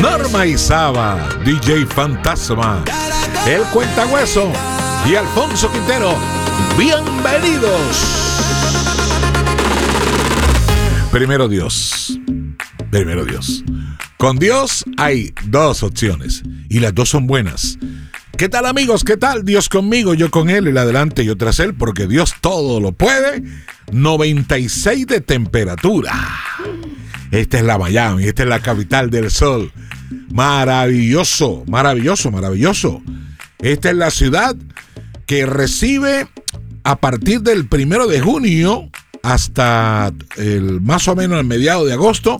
Norma Izaba, DJ Fantasma, El Cuentahueso y Alfonso Quintero. Bienvenidos. Primero Dios. Con Dios hay dos opciones y las dos son buenas. ¿Qué tal, amigos? ¿Qué tal? Dios conmigo, yo con él, él adelante, yo tras él, porque Dios todo lo puede. 96 de temperatura. Esta es la Miami, esta es la capital del sol. Maravilloso. Esta es la ciudad que recibe a partir del 1 de junio hasta más o menos el mediado de agosto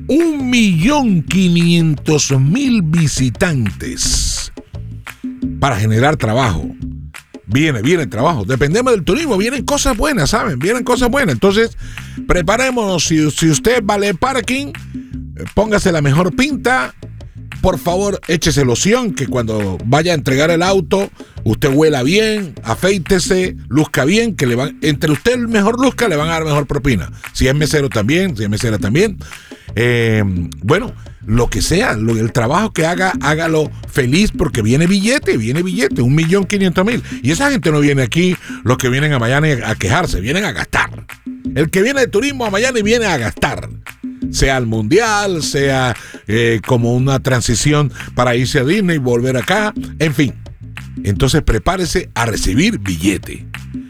1.500.000 visitantes para generar trabajo. Viene trabajo. Dependemos del turismo. Vienen cosas buenas, ¿saben? Vienen cosas buenas. Entonces, preparémonos. Si usted vale parking, póngase la mejor pinta. Por favor, échese loción, que cuando vaya a entregar el auto, usted huela bien, afeítese, luzca bien, que entre usted el mejor luzca, le van a dar mejor propina. Si es mesero también, si es mesera también. Bueno, lo que sea, el trabajo que haga, hágalo feliz, porque viene billete, 1.500.000. Y esa gente no viene aquí, los que vienen a Miami a quejarse, vienen a gastar. El que viene de turismo a Miami viene a gastar. Sea el mundial, sea como una transición para irse a Disney y volver acá, en fin. Entonces prepárese a recibir billete.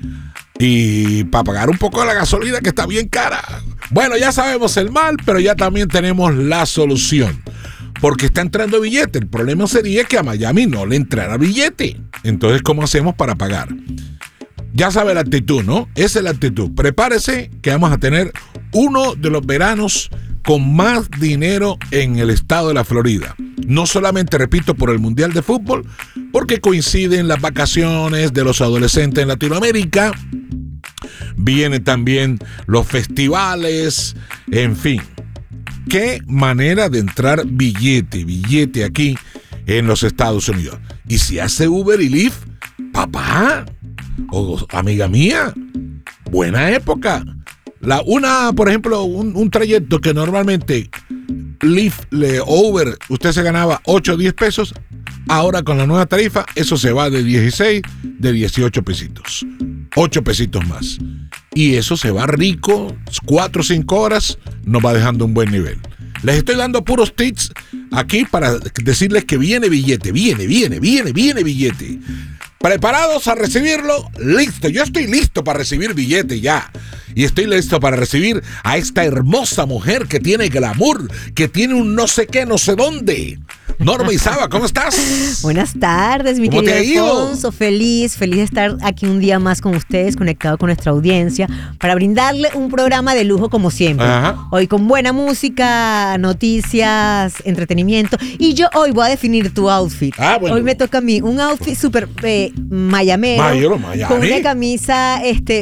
Y para pagar un poco de la gasolina, que está bien cara. Bueno, ya sabemos el mal, pero ya también tenemos la solución. Porque está entrando billete. El problema sería que a Miami no le entrara billete. Entonces, ¿cómo hacemos para pagar? Ya sabe la actitud, ¿no? Esa es la actitud. Prepárese que vamos a tener uno de los veranos con más dinero en el estado de la Florida. No solamente, repito, por el Mundial de Fútbol, porque coinciden las vacaciones de los adolescentes en Latinoamérica. Vienen también los festivales, en fin. Qué manera de entrar billete aquí en los Estados Unidos. Y si hace Uber y Lyft, papá o amiga mía, buena época. Por ejemplo, un trayecto que normalmente Lyft, Uber, usted se ganaba 8 o 10 pesos, ahora con la nueva tarifa, eso se va de 16, de 18 pesitos. 8 pesitos más. Y eso se va rico, 4 o 5 horas, nos va dejando un buen nivel. Les estoy dando puros tips aquí para decirles que viene billete, viene billete. ¿Preparados a recibirlo? Listo, yo estoy listo para recibir billete ya. Y estoy listo para recibir a esta hermosa mujer que tiene glamour, que tiene un no sé qué, no sé dónde. Norma Izaba, ¿cómo estás? Buenas tardes, mi querido Alfonso. Feliz de estar aquí un día más con ustedes, conectado con nuestra audiencia, para brindarle un programa de lujo como siempre. Ajá. Hoy con buena música, noticias, entretenimiento. Y yo hoy voy a definir tu outfit. Bueno. Hoy me toca a mí un outfit súper mayamero, con una camisa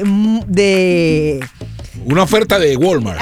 de... Una oferta de Walmart.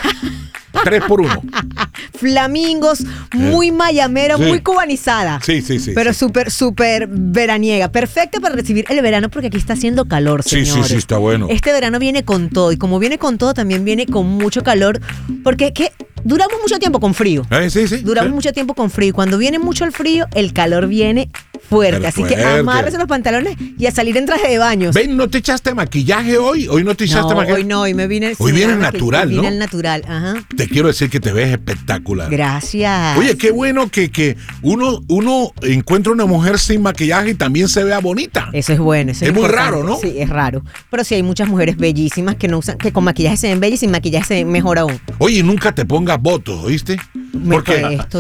3x1. Flamingos, muy mayamera, sí. Muy cubanizada. Sí. Pero súper veraniega. Perfecta para recibir el verano, porque aquí está haciendo calor, señores. Sí, está bueno. Este verano viene con todo. Y como viene con todo, también viene con mucho calor. Porque duramos mucho tiempo con frío. Duramos mucho tiempo con frío. Y cuando viene mucho el frío, el calor viene fuerte. Así que amárrese los pantalones y a salir en traje de baño. Ven, ¿no te echaste maquillaje hoy? ¿Hoy no te echaste maquillaje? Hoy me vine... Hoy viene natural, ¿no? Viene el natural, ajá. Te quiero decir que te ves espectacular. Gracias. Oye, qué bueno que uno encuentra una mujer sin maquillaje y también se vea bonita. Eso es bueno. Eso es muy raro, ¿no? Sí, es raro. Pero sí hay muchas mujeres bellísimas que no usan, que con maquillaje se ven bellas y sin maquillaje se ven mejor aún. Oye, nunca te pongas botox, ¿oíste? Porque